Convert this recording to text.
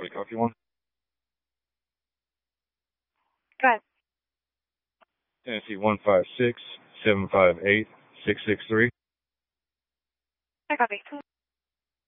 40 Coffee 1. Go ahead. Tennessee 156-758-663. I copy.